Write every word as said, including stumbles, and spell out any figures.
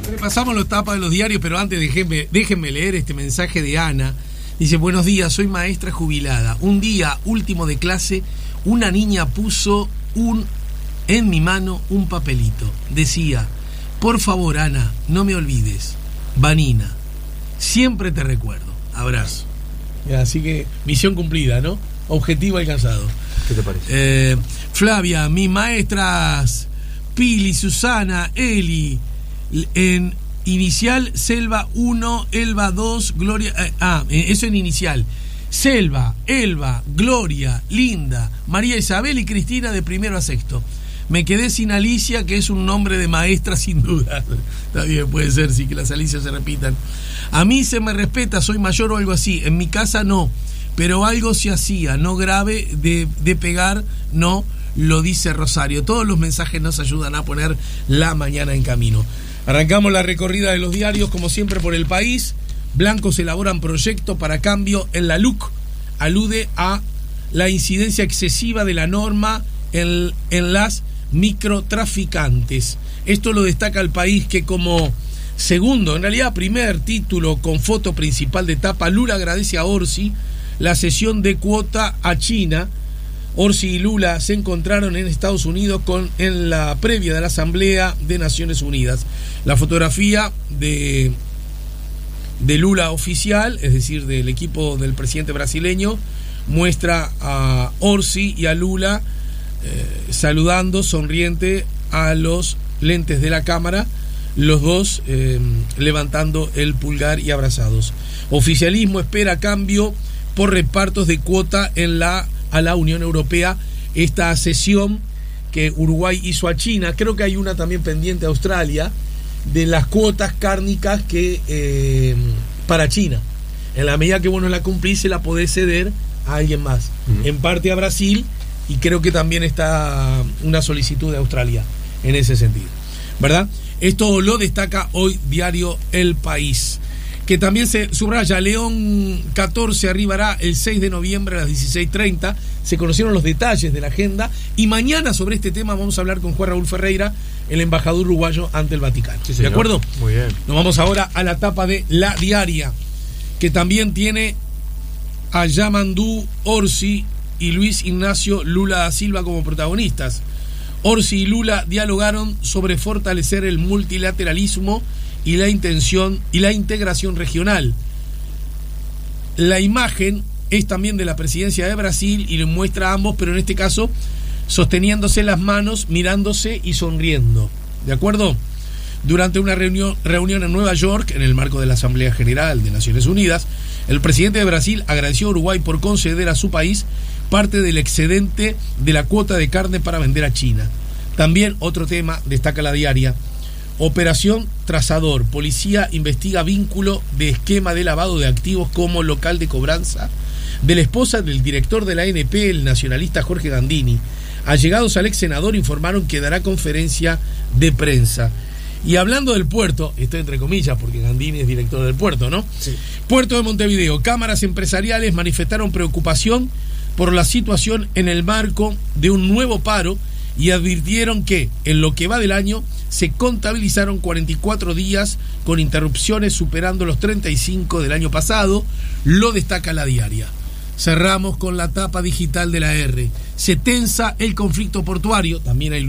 Repasamos los tapas de los diarios, pero antes déjenme, déjenme leer este mensaje de Ana. Dice: buenos días, soy maestra jubilada. Un día último de clase, una niña puso un en mi mano un papelito. Decía: por favor, Ana, no me olvides. Vanina, siempre te recuerdo. Abrazo. Así que misión cumplida, ¿no? Objetivo alcanzado. ¿Qué te parece? Eh, Flavia, mis maestras Pili, Susana, Eli, en inicial Selva uno, Elba dos, Gloria... Eh, ah, eso en inicial. Selva, Elba, Gloria, Linda, María Isabel y Cristina de primero a sexto. Me quedé sin Alicia, que es un nombre de maestra sin duda. Está bien, puede ser, sí, que las Alicias se repitan. A mí se me respeta, soy mayor o algo así. En mi casa no, pero algo se hacía, no grave, de, de pegar, no, lo dice Rosario. Todos los mensajes nos ayudan a poner la mañana en camino. Arrancamos la recorrida de los diarios, como siempre, por el país. Blancos elaboran proyecto para cambio en la L U C. Alude a la incidencia excesiva de la norma en, en las microtraficantes. Esto lo destaca el país, que como segundo, en realidad primer título con foto principal de tapa, Lula agradece a Orsi la cesión de cuota a China. Orsi y Lula se encontraron en Estados Unidos con, en la previa de la Asamblea de Naciones Unidas. La fotografía de, de Lula oficial, es decir, del equipo del presidente brasileño, muestra a Orsi y a Lula eh, saludando, sonriente, a los lentes de la cámara, los dos eh, levantando el pulgar y abrazados. Oficialismo espera cambio por repartos de cuota en la a la Unión Europea, esta cesión que Uruguay hizo a China. Creo que hay una también pendiente a Australia de las cuotas cárnicas que eh, para China. En la medida que vos no la cumplís, se la podés ceder a alguien más. Uh-huh. En parte a Brasil, y creo que también está una solicitud de Australia en ese sentido, ¿verdad? Esto lo destaca hoy diario El País, que también se subraya: León catorce arribará el seis de noviembre a las dieciséis treinta. Se conocieron los detalles de la agenda, y mañana sobre este tema vamos a hablar con Juan Raúl Ferreira, el embajador uruguayo ante el Vaticano. Sí, ¿de acuerdo? Muy bien. Nos vamos ahora a la tapa de La Diaria, que también tiene a Yamandú Orsi y Luis Ignacio Lula da Silva como protagonistas. Orsi y Lula dialogaron sobre fortalecer el multilateralismo y la intención y la integración regional. La imagen es también de la presidencia de Brasil y lo muestra a ambos, pero en este caso sosteniéndose las manos, mirándose y sonriendo. ¿De acuerdo? Durante una reunión, reunión en Nueva York, en el marco de la Asamblea General de Naciones Unidas, el presidente de Brasil agradeció a Uruguay por conceder a su país parte del excedente de la cuota de carne para vender a China. También otro tema, destaca La Diaria: Operación Trazador. Policía investiga vínculo de esquema de lavado de activos como local de cobranza de la esposa del director de la A N P, el nacionalista Jorge Gandini. Allegados al ex senador informaron que dará conferencia de prensa. Y hablando del puerto, esto entre comillas porque Gandini es director del puerto, ¿no? Sí. Puerto de Montevideo. Cámaras empresariales manifestaron preocupación por la situación en el marco de un nuevo paro y advirtieron que en lo que va del año se contabilizaron cuarenta y cuatro días con interrupciones, superando los treinta y cinco del año pasado. Lo destaca La Diaria. Cerramos con la tapa digital de la R. Se tensa el conflicto portuario, también hay